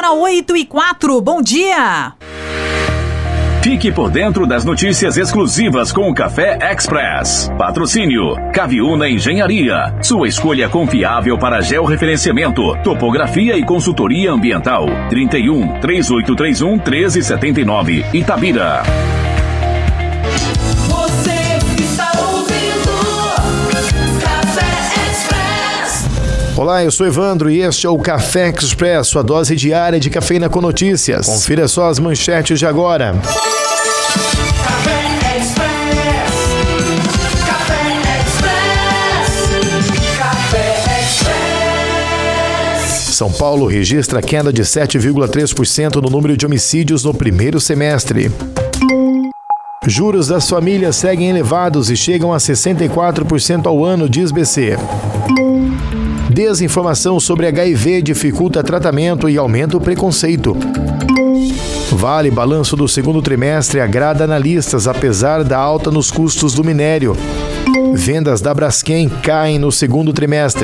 Agora 8h04, bom dia! Fique por dentro das notícias exclusivas com o Café Express. Patrocínio Caviúna Engenharia. Sua escolha confiável para georreferenciamento, topografia e consultoria ambiental. 31-3831 1379. Itabira. Olá, eu sou Evandro e este é o Café Express, sua dose diária de cafeína com notícias. Confira só as manchetes de agora. Café Express, Café Express, Café Express. São Paulo registra queda de 7,3% no número de homicídios no primeiro semestre. Juros das famílias seguem elevados e chegam a 64% ao ano, diz BC. Desinformação sobre HIV dificulta tratamento e aumenta o preconceito. Vale balanço do segundo trimestre agrada analistas, apesar da alta nos custos do minério. Vendas da Braskem caem no segundo trimestre.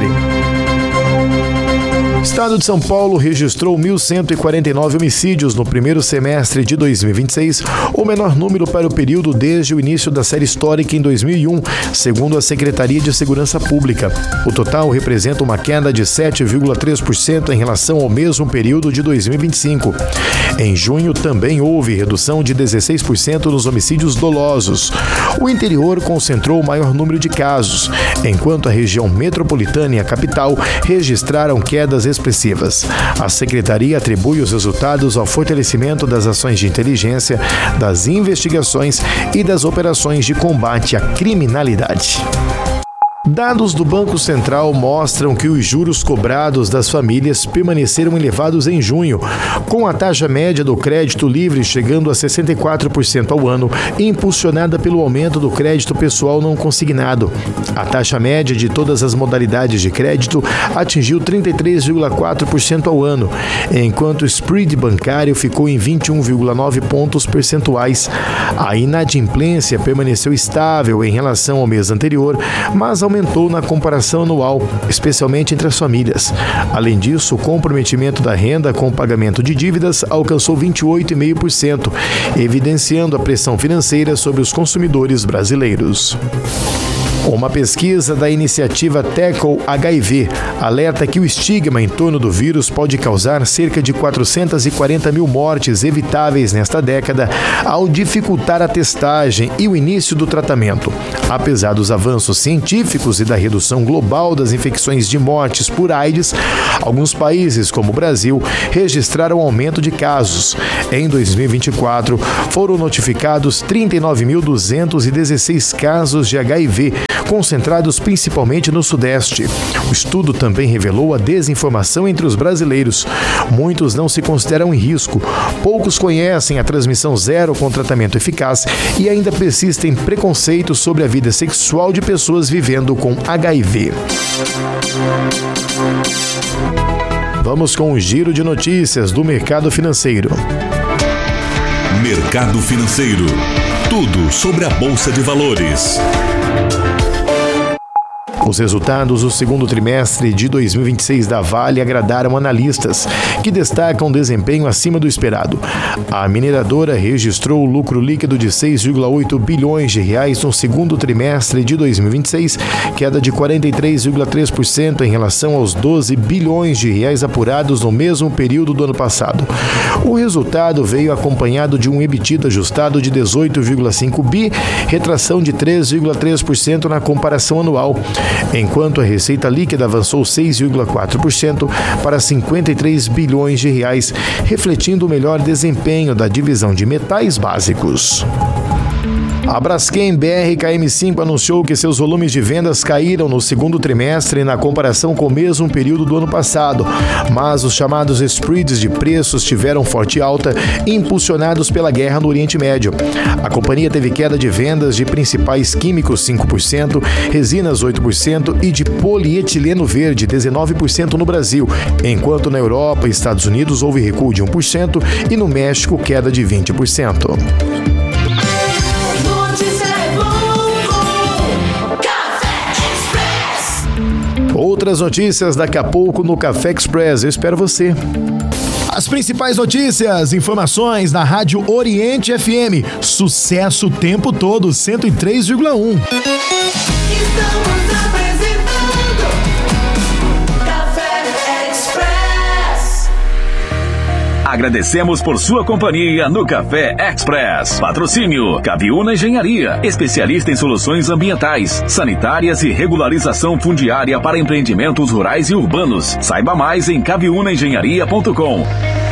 O estado de São Paulo registrou 1.149 homicídios no primeiro semestre de 2026, o menor número para o período desde o início da série histórica em 2001, segundo a Secretaria de Segurança Pública. O total representa uma queda de 7,3% em relação ao mesmo período de 2025. Em junho, também houve redução de 16% nos homicídios dolosos. O interior concentrou o maior número de casos, enquanto a região metropolitana e a capital registraram quedas expressivas. A Secretaria atribui os resultados ao fortalecimento das ações de inteligência, das investigações e das operações de combate à criminalidade. Dados do Banco Central mostram que os juros cobrados das famílias permaneceram elevados em junho, com a taxa média do crédito livre chegando a 64% ao ano, impulsionada pelo aumento do crédito pessoal não consignado. A taxa média de todas as modalidades de crédito atingiu 33,4% ao ano, enquanto o spread bancário ficou em 21,9 pontos percentuais. A inadimplência permaneceu estável em relação ao mês anterior, mas aumentou na comparação anual, especialmente entre as famílias. Além disso, o comprometimento da renda com o pagamento de dívidas alcançou 28,5%, evidenciando a pressão financeira sobre os consumidores brasileiros. Uma pesquisa da iniciativa Tackle HIV alerta que o estigma em torno do vírus pode causar cerca de 440 mil mortes evitáveis nesta década ao dificultar a testagem e o início do tratamento. Apesar dos avanços científicos e da redução global das infecções de mortes por AIDS, alguns países, como o Brasil, registraram aumento de casos. Em 2024, foram notificados 39.216 casos de HIV, concentrados principalmente no Sudeste. O estudo também revelou a desinformação entre os brasileiros. Muitos não se consideram em risco, poucos conhecem a transmissão zero com tratamento eficaz e ainda persistem preconceitos sobre a vida sexual de pessoas vivendo com HIV. Vamos com o giro de notícias do mercado financeiro. Mercado financeiro. Tudo sobre a Bolsa de Valores. Os resultados do segundo trimestre de 2026 da Vale agradaram analistas, que destacam desempenho acima do esperado. A mineradora registrou lucro líquido de 6,8 bilhões de reais no segundo trimestre de 2026, queda de 43,3% em relação aos 12 bilhões de reais apurados no mesmo período do ano passado. O resultado veio acompanhado de um EBITDA ajustado de 18,5 bi, retração de 3,3% na comparação anual, enquanto a receita líquida avançou 6,4% para 53 bilhões de reais, refletindo o melhor desempenho da divisão de metais básicos. A Braskem BRKM5 anunciou que seus volumes de vendas caíram no segundo trimestre na comparação com o mesmo período do ano passado, mas os chamados spreads de preços tiveram forte alta, impulsionados pela guerra no Oriente Médio. A companhia teve queda de vendas de principais químicos 5%, resinas 8% e de polietileno verde 19% no Brasil, enquanto na Europa e Estados Unidos houve recuo de 1% e no México queda de 20%. Outras notícias daqui a pouco no Café Express. Eu espero você. As principais notícias, informações na Rádio Oriente FM. Sucesso o tempo todo, 103,1. Estamos apresentando Café Express. Agradecemos por sua companhia no Café Express. Patrocínio Caviúna Engenharia, especialista em soluções ambientais, sanitárias e regularização fundiária para empreendimentos rurais e urbanos. Saiba mais em caviunaengenharia.com.